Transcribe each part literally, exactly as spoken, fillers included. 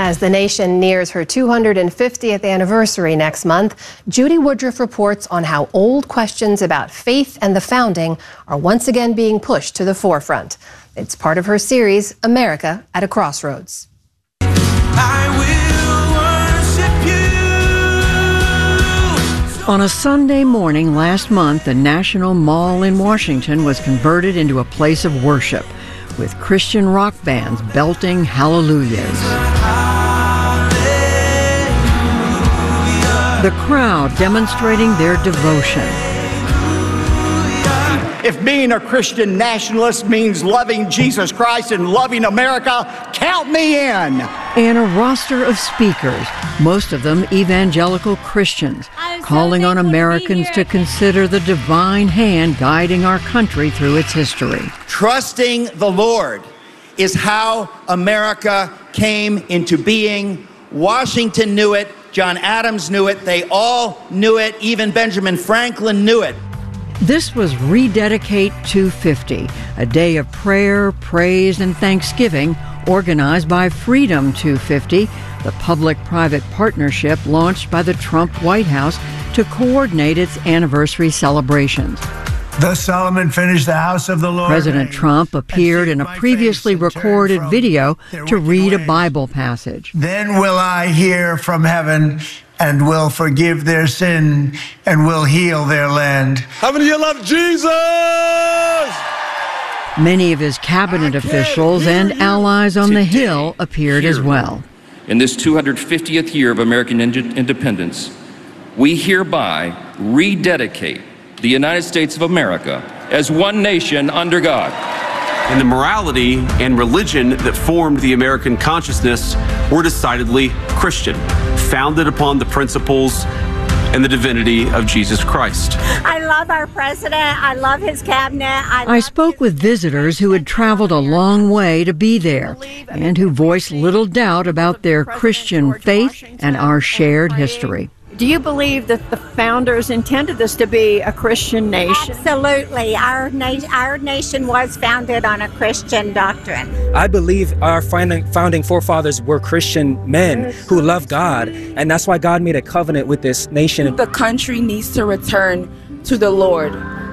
As the nation nears her two hundred fiftieth anniversary next month, Judy Woodruff reports on how old questions about faith and the founding are once again being pushed to the forefront. It's part of her series, America at a Crossroads. I will worship you. On a Sunday morning last month, the National Mall in Washington was converted into a place of worship, with Christian rock bands belting hallelujahs. The crowd demonstrating their devotion. If being a Christian nationalist means loving Jesus Christ and loving America, count me in. And a roster of speakers, most of them evangelical Christians, calling on Americans to consider the divine hand guiding our country through its history. Trusting the Lord is how America came into being. Washington knew it. John Adams knew it. They all knew it. Even Benjamin Franklin knew it. This was Rededicate two fifty, a day of prayer, praise, and thanksgiving organized by Freedom two fifty, the public-private partnership launched by the Trump White House to coordinate its anniversary celebrations. Thus Solomon finished the house of the Lord. President Trump appeared in a previously recorded video to read a Bible passage. Then will I hear from heaven and will forgive their sin and will heal their land. How many of you love Jesus? Many of his cabinet officials and allies on the Hill appeared as well. In this two hundred fiftieth year of American independence, we hereby rededicate the United States of America as one nation under God. And the morality and religion that formed the American consciousness were decidedly Christian, founded upon the principles and the divinity of Jesus Christ. I love our president. I love his cabinet. I, I spoke with visitors who had traveled a long way to be there and who voiced little doubt about their Christian faith and our shared history. Do you believe that the founders intended this to be a Christian nation? Absolutely. Our, na- our nation was founded on a Christian doctrine. I believe our founding forefathers were Christian men who love God, and that's why God made a covenant with this nation. The country needs to return to the Lord,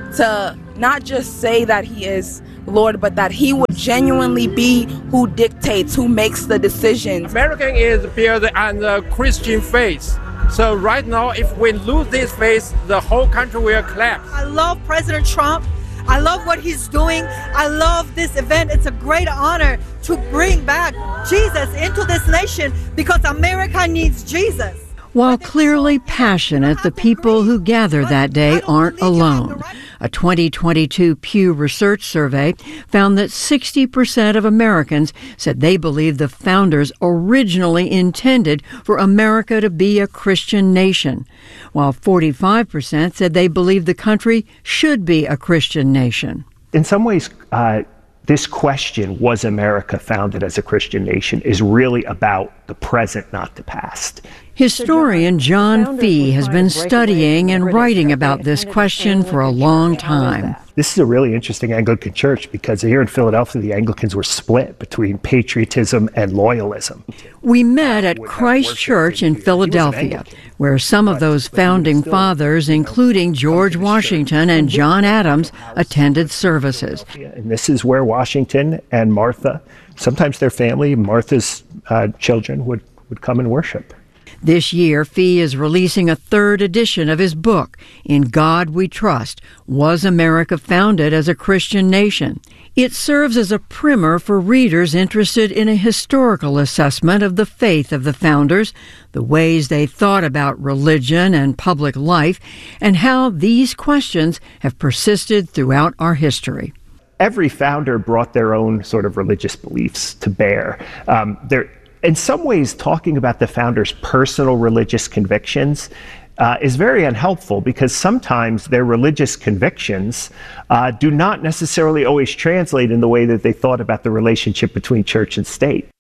to not just say that He is Lord, but that He would genuinely be who dictates, who makes the decisions. American is built on the Christian faith. So right now, if we lose this faith, the whole country will collapse. I love President Trump. I love what he's doing. I love this event. It's a great honor to bring back Jesus into this nation because America needs Jesus. While clearly passionate, the people who gather that day aren't alone. A twenty twenty-two Pew Research survey found that sixty percent of Americans said they believe the founders originally intended for America to be a Christian nation, while forty-five percent said they believe the country should be a Christian nation. In some ways, uh, this question, was America founded as a Christian nation, is really about the present, not the past. Historian John Fee has been studying and writing about this question for a long time. This is a really interesting Anglican church because here in Philadelphia, the Anglicans were split between patriotism and loyalism. We met at Christ Church in Philadelphia, where some of those founding fathers, including George Washington and John Adams, attended services. And this is where Washington and Martha, sometimes their family, Martha's uh, children, would, would come and worship. This year, Fee is releasing a third edition of his book, In God We Trust, Was America Founded as a Christian Nation? It serves as a primer for readers interested in a historical assessment of the faith of the founders, the ways they thought about religion and public life, and how these questions have persisted throughout our history. Every founder brought their own sort of religious beliefs to bear. Um, they're In some ways, talking about the founders' personal religious convictions uh, is very unhelpful because sometimes their religious convictions uh, do not necessarily always translate in the way that they thought about the relationship between church and state.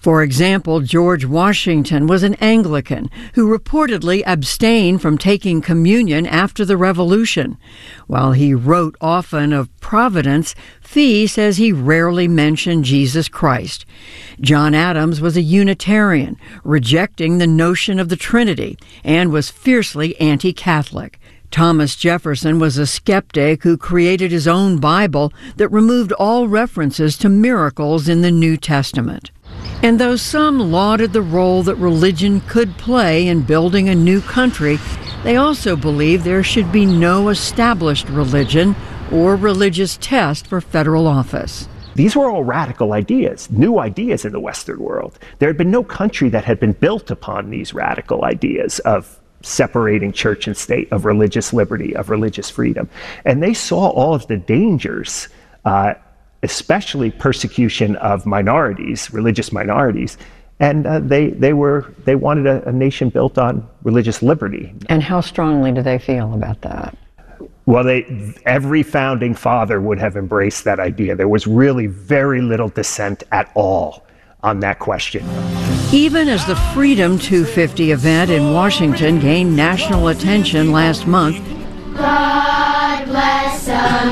For example, George Washington was an Anglican who reportedly abstained from taking communion after the Revolution. While he wrote often of providence, Fee says he rarely mentioned Jesus Christ. John Adams was a Unitarian, rejecting the notion of the Trinity, and was fiercely anti-Catholic. Thomas Jefferson was a skeptic who created his own Bible that removed all references to miracles in the New Testament. And though some lauded the role that religion could play in building a new country, they also believed there should be no established religion or religious test for federal office. These were all radical ideas, new ideas in the Western world. There had been no country that had been built upon these radical ideas of separating church and state, of religious liberty, of religious freedom. And they saw all of the dangers, uh, especially persecution of minorities, religious minorities, and uh, they they were they wanted a, a nation built on religious liberty. And how strongly do they feel about that? Well, they every founding father would have embraced that idea. There was really very little dissent at all on that question. Even as the Freedom two fifty event in Washington gained national attention last month, God bless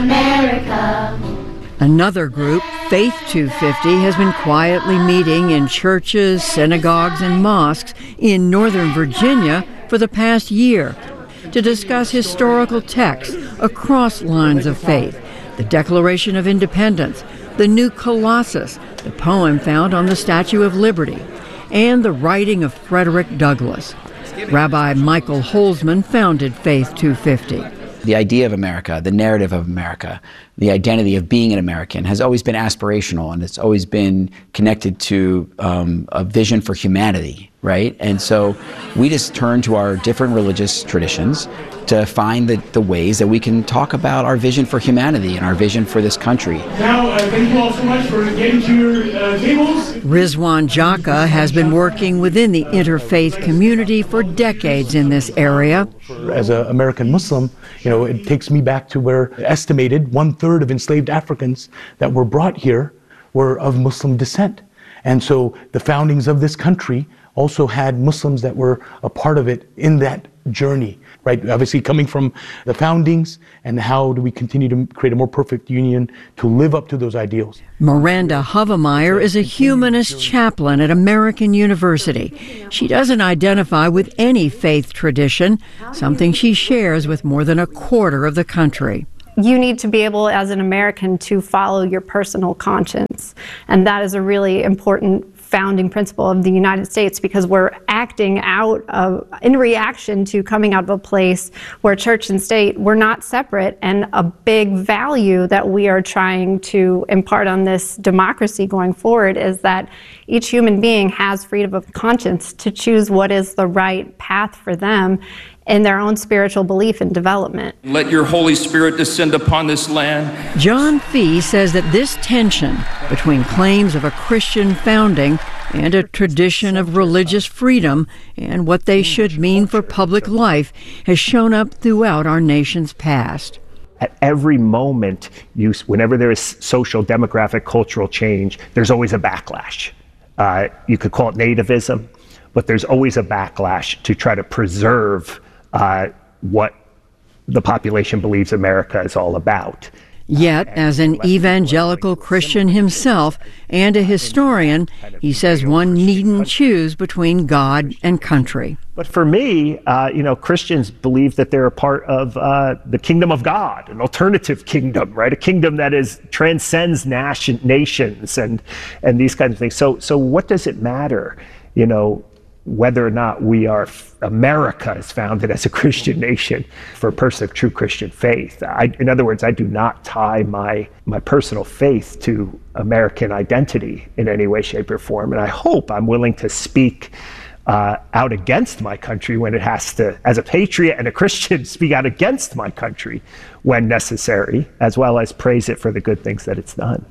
America. Another group, Faith two fifty, has been quietly meeting in churches, synagogues, and mosques in Northern Virginia for the past year to discuss historical texts across lines of faith, the Declaration of Independence, the New Colossus, the poem found on the Statue of Liberty, and the writing of Frederick Douglass. Rabbi Michael Holzman founded Faith two fifty. The idea of America, the narrative of America, the identity of being an American has always been aspirational, and it's always been connected to um, a vision for humanity, right? And so we just turn to our different religious traditions to find the, the ways that we can talk about our vision for humanity and our vision for this country. Now, uh, thank you all so much for getting to your uh, tables. Rizwan Jaka has been working within the interfaith community for decades in this area. As an American Muslim, you know, it takes me back to where estimated one third of enslaved Africans that were brought here were of Muslim descent. And so the foundings of this country also had Muslims that were a part of it in that journey, right? Obviously coming from the foundings, and how do we continue to create a more perfect union to live up to those ideals. Miranda Hovemeyer is a humanist chaplain at American University. She doesn't identify with any faith tradition, something she shares with more than a quarter of the country. You need to be able, as an American, to follow your personal conscience. And that is a really important founding principle of the United States, because we're acting out of, in reaction to coming out of a place where church and state were not separate, and a big value that we are trying to impart on this democracy going forward is that each human being has freedom of conscience to choose what is the right path for them in their own spiritual belief and development. Let your Holy Spirit descend upon this land. John Fee says that this tension between claims of a Christian founding and a tradition of religious freedom and what they should mean for public life has shown up throughout our nation's past. At every moment, you, whenever there is social, demographic, cultural change, there's always a backlash. Uh, you could call it nativism, but there's always a backlash to try to preserve uh, what the population believes America is all about. Yet, as an evangelical Christian himself and a historian, he says one needn't choose between God and country. But for me, uh, you know, Christians believe that they're a part of uh, the kingdom of God, an alternative kingdom, right? A kingdom that is transcends nation, nations and and these kinds of things. So, so what does it matter, you know, whether or not we are, America is founded as a Christian nation for a person of true Christian faith? I, in other words, I do not tie my, my personal faith to American identity in any way, shape, or form. And I hope I'm willing to speak uh, out against my country when it has to, as a patriot and a Christian, speak out against my country when necessary, as well as praise it for the good things that it's done.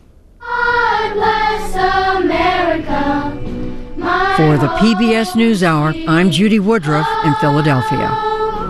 God bless America. For the P B S NewsHour, I'm Judy Woodruff in Philadelphia.